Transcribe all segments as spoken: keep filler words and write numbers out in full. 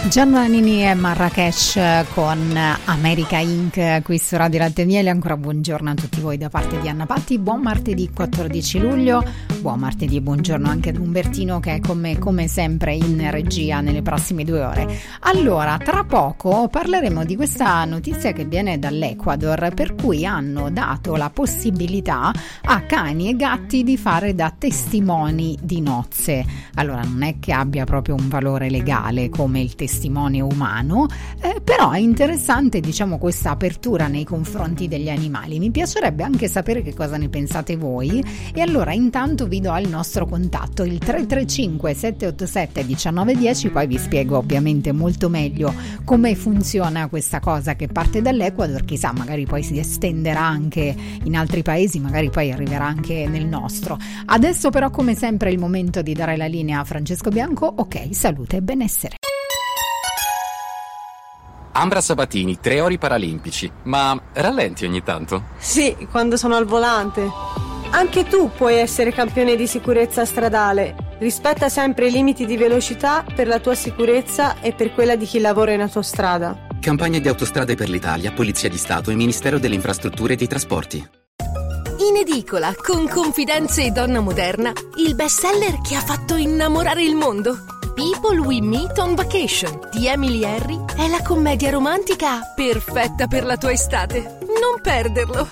Giannanini e Marrakesh con America Incorporated qui su Radio Latte e Miele. Ancora buongiorno a tutti voi da parte di Anna Patti. Buon martedì quattordici luglio, buon martedì e buongiorno anche ad Umbertino che è con me come sempre in regia nelle prossime due ore. Allora, tra poco parleremo di questa notizia che viene dall'Ecuador, per cui hanno dato la possibilità a cani e gatti di fare da testimoni di nozze. Allora, non è che abbia proprio un valore legale come il testimone umano, eh, però è interessante, diciamo, questa apertura nei confronti degli animali. Mi piacerebbe anche sapere che cosa ne pensate voi, e allora intanto vi do il nostro contatto, il tre tre cinque sette otto sette uno nove uno zero, poi vi spiego ovviamente molto meglio come funziona questa cosa che parte dall'Ecuador, chissà, magari poi si estenderà anche in altri paesi, magari poi arriverà anche nel nostro. Adesso però, come sempre, è il momento di dare la linea a Francesco Bianco. Ok, salute e benessere. Ambra Sabatini, tre ori paralimpici, ma rallenti ogni tanto? Sì, quando sono al volante. Anche tu puoi essere campione di sicurezza stradale. Rispetta sempre i limiti di velocità per la tua sicurezza e per quella di chi lavora in autostrada. Campagna di Autostrade per l'Italia, Polizia di Stato e Ministero delle Infrastrutture e dei Trasporti. In edicola, con Confidenze e Donna Moderna, il bestseller che ha fatto innamorare il mondo. People We Meet on Vacation di Emily Henry è la commedia romantica perfetta per la tua estate. Non perderlo!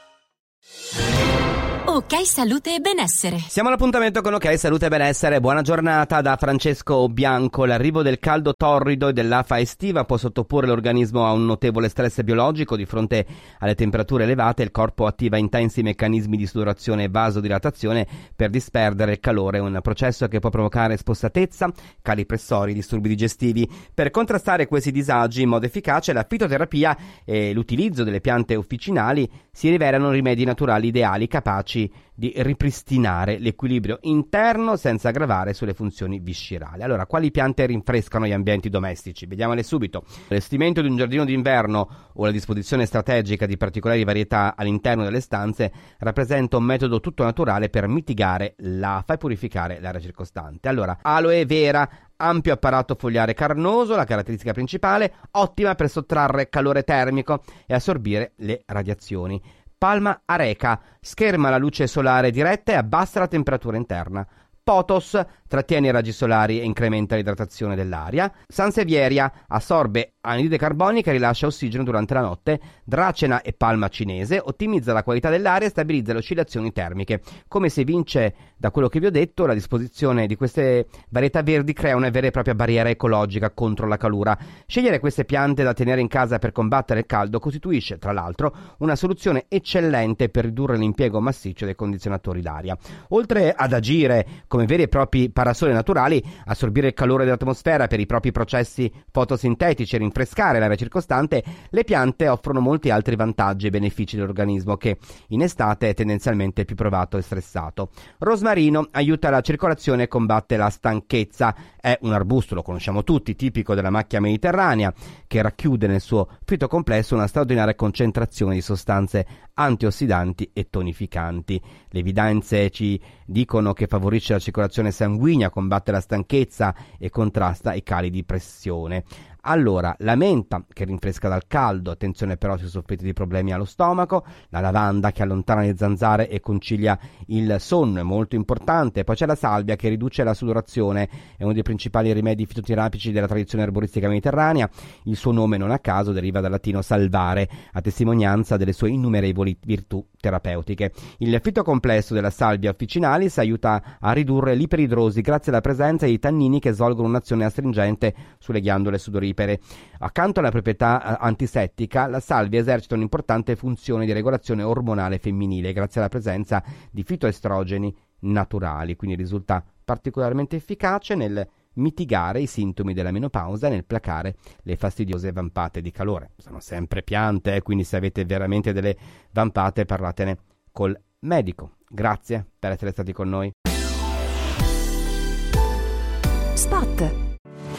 Ok Salute e Benessere. Siamo all'appuntamento con Ok Salute e Benessere. Buona giornata da Francesco Bianco. L'arrivo del caldo torrido e dell'afa estiva può sottoporre l'organismo a un notevole stress biologico. Di fronte alle temperature elevate il corpo attiva intensi meccanismi di sudorazione e vasodilatazione per disperdere il calore, un processo che può provocare spossatezza, cali pressori, disturbi digestivi. Per contrastare questi disagi in modo efficace, la fitoterapia e l'utilizzo delle piante officinali si rivelano rimedi naturali ideali, capaci di ripristinare l'equilibrio interno senza aggravare sulle funzioni viscerali. Allora, quali piante rinfrescano gli ambienti domestici? Vediamole subito. L'allestimento di un giardino d'inverno o la disposizione strategica di particolari varietà all'interno delle stanze rappresenta un metodo tutto naturale per mitigare l'afa e purificare l'aria circostante. Allora, aloe vera, ampio apparato fogliare carnoso, la caratteristica principale, ottima per sottrarre calore termico e assorbire le radiazioni. Palma areca, scherma la luce solare diretta e abbassa la temperatura interna. Pothos, trattiene i raggi solari e incrementa l'idratazione dell'aria. Sansevieria, assorbe anidride carbonica e rilascia ossigeno durante la notte. Dracena e palma cinese, ottimizza la qualità dell'aria e stabilizza le oscillazioni termiche. Come si evince da quello che vi ho detto, la disposizione di queste varietà verdi crea una vera e propria barriera ecologica contro la calura. Scegliere queste piante da tenere in casa per combattere il caldo costituisce, tra l'altro, una soluzione eccellente per ridurre l'impiego massiccio dei condizionatori d'aria. Oltre ad agire come veri e propri parasoli naturali, assorbire il calore dell'atmosfera per i propri processi fotosintetici e rinfrescare l'aria circostante, le piante offrono molti altri vantaggi e benefici dell'organismo che in estate è tendenzialmente più provato e stressato. Rosmarino aiuta la circolazione e combatte la stanchezza. È un arbusto, lo conosciamo tutti, tipico della macchia mediterranea, che racchiude nel suo fitocomplesso una straordinaria concentrazione di sostanze antiossidanti e tonificanti. Le evidenze ci dicono che favorisce la circolazione sanguigna, combatte la stanchezza e contrasta i cali di pressione. Allora, la menta che rinfresca dal caldo, attenzione però se soffrite di problemi allo stomaco, la lavanda che allontana le zanzare e concilia il sonno, è molto importante. Poi c'è la salvia che riduce la sudorazione, è uno dei principali rimedi fitoterapici della tradizione erboristica mediterranea. Il suo nome non a caso deriva dal latino salvare, a testimonianza delle sue innumerevoli virtù terapeutiche. Il fitocomplesso della salvia officinalis aiuta a ridurre l'iperidrosi grazie alla presenza di tannini che svolgono un'azione astringente sulle ghiandole sudoripare. Accanto alla proprietà antisettica, la salvia esercita un'importante funzione di regolazione ormonale femminile grazie alla presenza di fitoestrogeni naturali, quindi risulta particolarmente efficace nel mitigare i sintomi della menopausa e nel placare le fastidiose vampate di calore. Sono sempre piante, eh, quindi se avete veramente delle vampate parlatene col medico. Grazie per essere stati con noi. Spot.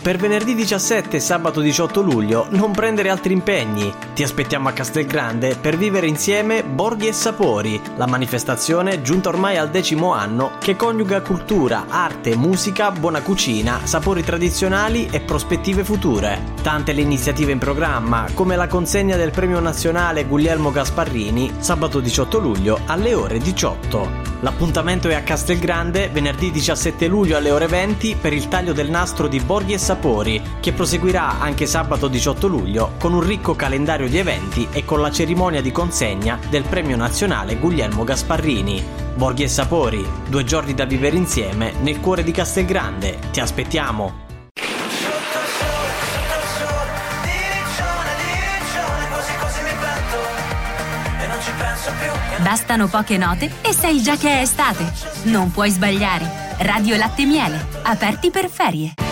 Per venerdì diciassette e sabato diciotto luglio non prendere altri impegni. Ti aspettiamo a Castelgrande per vivere insieme Borghi e Sapori, la manifestazione giunta ormai al decimo anno che coniuga cultura, arte, musica, buona cucina, sapori tradizionali e prospettive future. Tante le iniziative in programma, come la consegna del premio nazionale Guglielmo Gasparrini sabato diciotto luglio alle ore diciotto. L'appuntamento è a Castelgrande venerdì diciassette luglio alle ore venti per il taglio del nastro di Borghi e Sapori, che proseguirà anche sabato diciotto luglio con un ricco calendario di eventi e con la cerimonia di consegna del premio nazionale Guglielmo Gasparrini. Borghi e Sapori, due giorni da vivere insieme nel cuore di Castelgrande. Ti aspettiamo! Bastano poche note e sai già che è estate. Non puoi sbagliare. Radio Latte Miele, aperti per ferie.